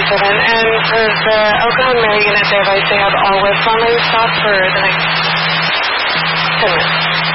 7. And for the Oakland and Mary unit, they have all west on lane stop for the next 10 minutes.